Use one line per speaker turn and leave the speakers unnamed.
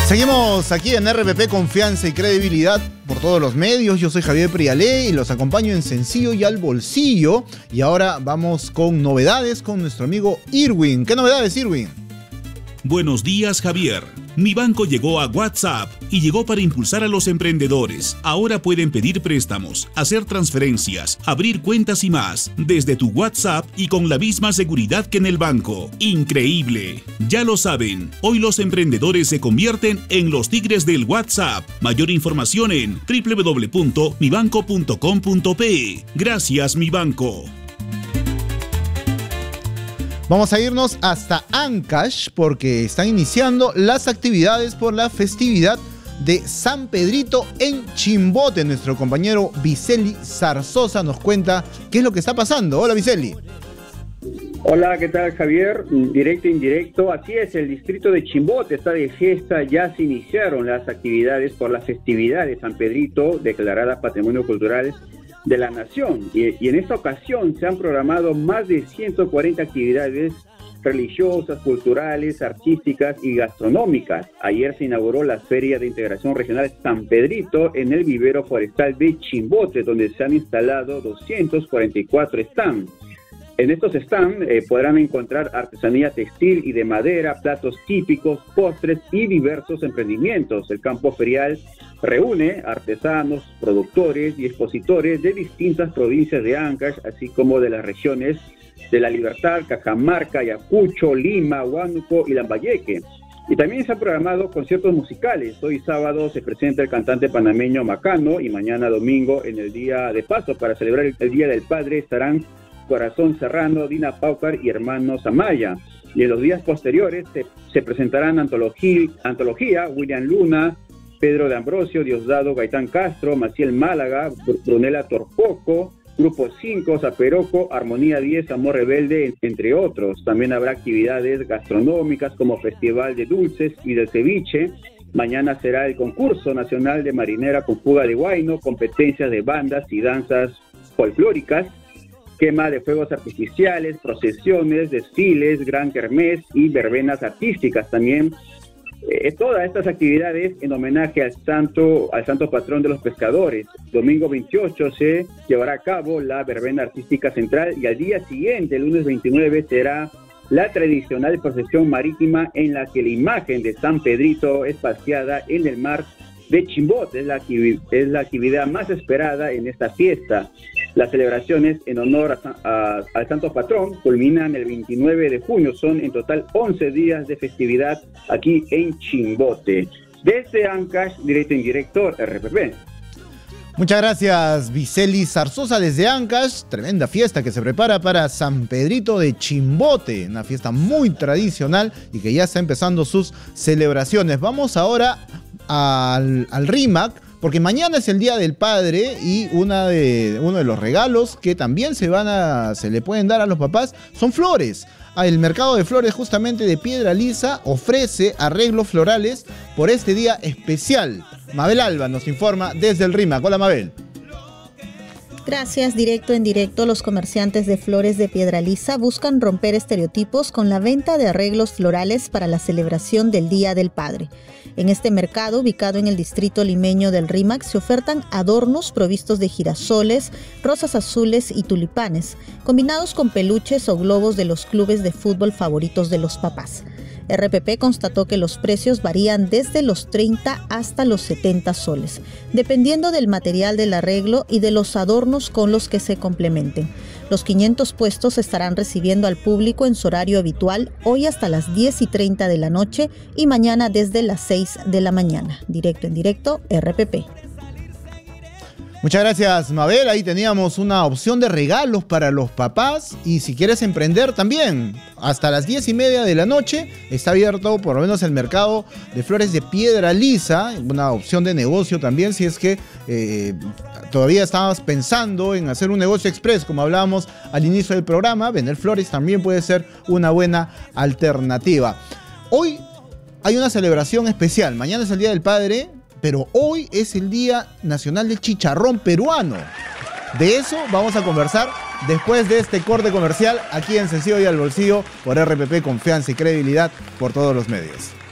Seguimos aquí en RPP Confianza y Credibilidad por todos los medios. Yo soy Javier Prialé y los acompaño en Sencillo y al Bolsillo. Y ahora vamos con novedades con nuestro amigo Irwin. ¿Qué novedades, Irwin?
Buenos días, Javier. Mi banco llegó a WhatsApp y llegó para impulsar a los emprendedores. Ahora pueden pedir préstamos, hacer transferencias, abrir cuentas y más desde tu WhatsApp y con la misma seguridad que en el banco. ¡Increíble! Ya lo saben, hoy los emprendedores se convierten en los tigres del WhatsApp. Mayor información en www.mibanco.com.pe. Gracias, mi banco.
Vamos a irnos hasta Ancash porque están iniciando las actividades por la festividad de San Pedrito en Chimbote. Nuestro compañero Viceli Zarzosa nos cuenta qué es lo que está pasando. Hola, Viceli.
Hola, ¿qué tal, Javier? Directo e indirecto. Así es, el distrito de Chimbote está de fiesta. Ya se iniciaron las actividades por la festividad de San Pedrito, declarada Patrimonio Cultural de la Nación, y en esta ocasión se han programado más de 140 actividades religiosas, culturales, artísticas y gastronómicas. Ayer se inauguró la Feria de Integración Regional San Pedrito en el vivero forestal de Chimbote, donde se han instalado 244 stands. En estos stands podrán encontrar artesanía textil y de madera, platos típicos, postres y diversos emprendimientos. El campo ferial reúne artesanos, productores y expositores de distintas provincias de Ancash, así como de las regiones de La Libertad, Cajamarca, Ayacucho, Lima, Huánuco y Lambayeque. Y también se han programado conciertos musicales. Hoy sábado se presenta el cantante panameño Macano y mañana domingo, en el Día de Paso, para celebrar el Día del Padre, estarán Corazón Serrano, Dina Paucar y Hermanos Amaya. Y en los días posteriores se presentarán Antología, William Luna, Pedro de Ambrosio, Diosdado Gaitán Castro, Maciel Málaga, Brunella Torpoco, Grupo 5, Zaperoco, Armonía 10, Amor Rebelde, entre otros. También habrá actividades gastronómicas como Festival de Dulces y del Ceviche. Mañana será el concurso nacional de marinera con fuga de huayno, competencias de bandas y danzas folclóricas, quema de fuegos artificiales, procesiones, desfiles, gran kermés y verbenas artísticas también. Todas estas actividades en homenaje al santo patrón de los pescadores. Domingo 28 se llevará a cabo la verbena artística central y al día siguiente, el lunes 29, será la tradicional procesión marítima en la que la imagen de San Pedrito es paseada en el mar de Chimbote. Es la actividad más esperada en esta fiesta. Las celebraciones en honor al santo patrón culminan el 29 de junio. Son en total 11 días de festividad aquí en Chimbote. Desde Ancash, directo e indirecto, RPP.
Muchas gracias, Viceli Zarzosa desde Ancash. Tremenda fiesta que se prepara para San Pedrito de Chimbote. Una fiesta muy tradicional y que ya está empezando sus celebraciones. Vamos ahora al RIMAC, porque mañana es el Día del Padre y uno de los regalos que también se le pueden dar a los papás son flores. El mercado de flores justamente de Piedra Lisa ofrece arreglos florales por este día especial. Mabel Alba nos informa desde el RIMAC. Hola, Mabel.
Gracias. Directo en directo, los comerciantes de flores de Piedra Lisa buscan romper estereotipos con la venta de arreglos florales para la celebración del Día del Padre. En este mercado, ubicado en el distrito limeño del RIMAC, se ofertan adornos provistos de girasoles, rosas azules y tulipanes, combinados con peluches o globos de los clubes de fútbol favoritos de los papás. RPP constató que los precios varían desde los 30 hasta los 70 soles, dependiendo del material del arreglo y de los adornos con los que se complementen. Los 500 puestos estarán recibiendo al público en su horario habitual, hoy hasta las 10:30 de la noche y mañana desde las 6 de la mañana. Directo en directo, RPP.
Muchas gracias, Mabel. Ahí teníamos una opción de regalos para los papás. Y si quieres emprender también, hasta las 10:30 de la noche está abierto por lo menos el mercado de flores de Piedra Lisa. Una opción de negocio también, si es que todavía estabas pensando en hacer un negocio express, como hablábamos al inicio del programa. Vender flores también puede ser una buena alternativa. Hoy hay una celebración especial. Mañana es el Día del Padre, pero hoy es el Día Nacional del Chicharrón Peruano. De eso vamos a conversar después de este corte comercial aquí en Sencillo y al Bolsillo por RPP, Confianza y Credibilidad por todos los medios.